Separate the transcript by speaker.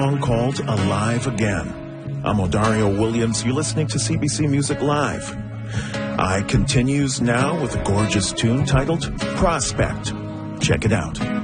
Speaker 1: song called Alive Again. I'm Odario Williams. You're listening to CBC Music Live. I continues now with a gorgeous tune titled Prospect. Check it out.